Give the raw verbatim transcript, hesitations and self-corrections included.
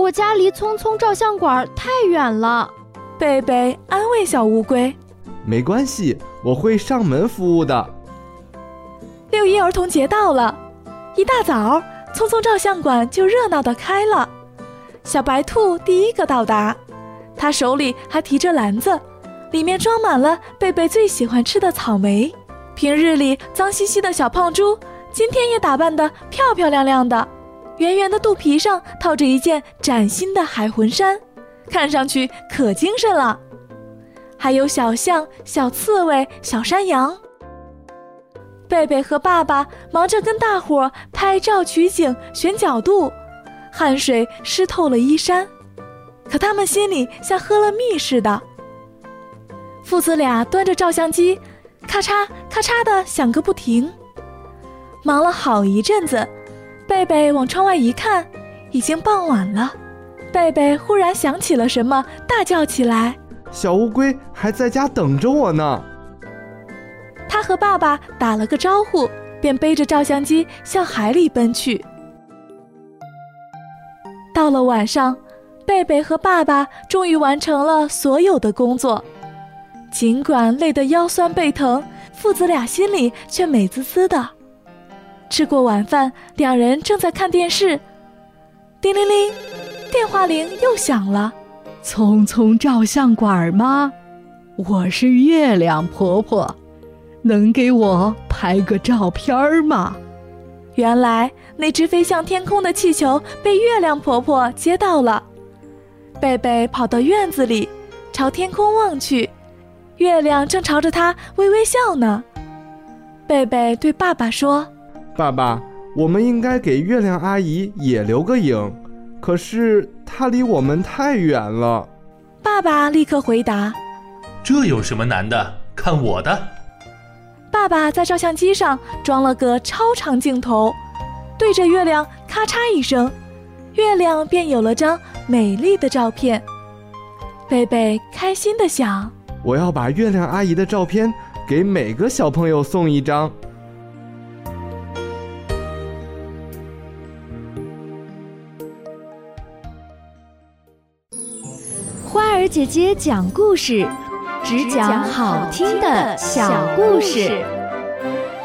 我家离聪聪照相馆太远了。 贝贝安慰小乌龟： 没关系，我会上门服务的。 六一儿童节到了，一大早，聪聪照相馆就热闹地开了。小白兔第一个到达，他手里还提着篮子，里面装满了贝贝最喜欢吃的草莓。平日里脏兮兮的小胖猪，今天也打扮得漂漂亮亮的，圆圆的肚皮上套着一件崭新的海魂衫，看上去可精神了。还有小象、小刺猬、小山羊。贝贝和爸爸忙着跟大伙拍照取景选角度，汗水湿透了衣衫，可他们心里像喝了蜜似的。父子俩端着照相机，咔嚓咔嚓地响个不停。忙了好一阵子，贝贝往窗外一看，已经傍晚了。贝贝忽然想起了什么，大叫起来： 小乌龟还在家等着我呢。 他和爸爸打了个招呼，便背着照相机向海里奔去。到了晚上，贝贝和爸爸终于完成了所有的工作。尽管累得腰酸背疼，父子俩心里却美滋滋的。吃过晚饭，两人正在看电视，叮铃铃，电话铃又响了。 聪聪照相馆吗？我是月亮婆婆，能给我拍个照片吗？ 原来那只飞向天空的气球被月亮婆婆接到了。贝贝跑到院子里，朝天空望去，月亮正朝着他微微笑呢。贝贝对爸爸说： 爸爸，我们应该给月亮阿姨也留个影，可是她离我们太远了。 爸爸立刻回答： 这有什么难的？看我的。 爸爸在照相机上装了个超长镜头，对着月亮咔嚓一声，月亮便有了张美丽的照片。贝贝开心地想： 我要把月亮阿姨的照片给每个小朋友送一张。 花儿姐姐讲故事，只讲好听的小故事。